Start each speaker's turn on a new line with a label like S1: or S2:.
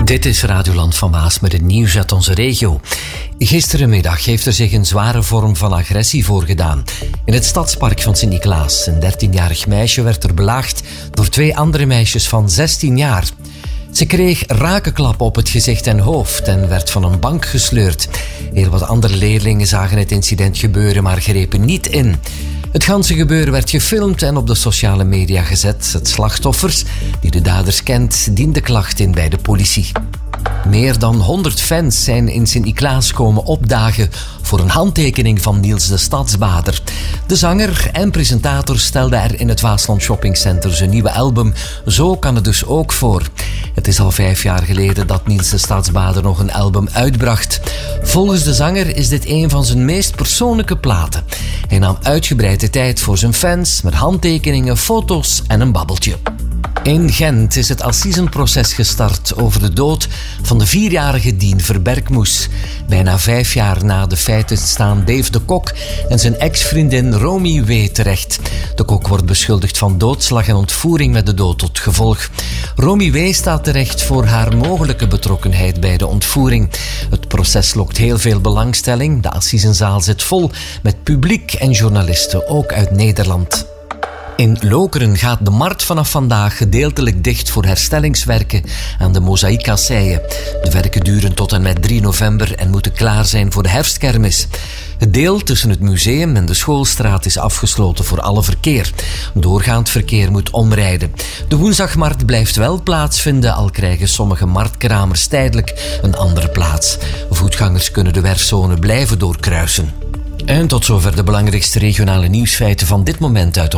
S1: Dit is Radioland van Waas met het nieuws uit onze regio. Gisterenmiddag heeft er zich een zware vorm van agressie voorgedaan. In het stadspark van Sint-Niklaas. Een 13-jarig meisje werd er belaagd door 2 andere meisjes van 16 jaar. Ze kreeg rakenklappen op het gezicht en hoofd en werd van een bank gesleurd. Heel wat andere leerlingen zagen het incident gebeuren, maar grepen niet in. Het ganse gebeuren werd gefilmd en op de sociale media gezet. Het slachtoffers, die de daders kent, diende klacht in bij de politie. Meer dan 100 fans zijn in Sint-Niklaas komen opdagen voor een handtekening van Niels de Stadsbader. De zanger en presentator stelde er in het Waasland Shopping Center zijn nieuwe album Zo kan het dus ook voor. Het is al 5 jaar geleden dat Niels de Stadsbader nog een album uitbracht. Volgens de zanger is dit een van zijn meest persoonlijke platen. Hij nam uitgebreid de tijd voor zijn fans met handtekeningen, foto's en een babbeltje. In Gent is het assisenproces gestart over de dood van de 4-jarige Dien Verberkmoes. Bijna 5 jaar na de feiten staan Dave de Kok en zijn ex-vriendin Romy W. terecht. De Kok wordt beschuldigd van doodslag en ontvoering met de dood tot gevolg. Romy W. staat terecht voor haar mogelijke betrokkenheid bij de ontvoering. Het proces lokt heel veel belangstelling. De assisenzaal zit vol met publiek en journalisten, ook uit Nederland. In Lokeren gaat de markt vanaf vandaag gedeeltelijk dicht voor herstellingswerken aan de mozaïekasseien. De werken duren tot en met 3 november en moeten klaar zijn voor de herfstkermis. Het deel tussen het museum en de schoolstraat is afgesloten voor alle verkeer. Doorgaand verkeer moet omrijden. De woensdagmarkt blijft wel plaatsvinden, al krijgen sommige marktkramers tijdelijk een andere plaats. Voetgangers kunnen de werfzone blijven doorkruisen. En tot zover de belangrijkste regionale nieuwsfeiten van dit moment uit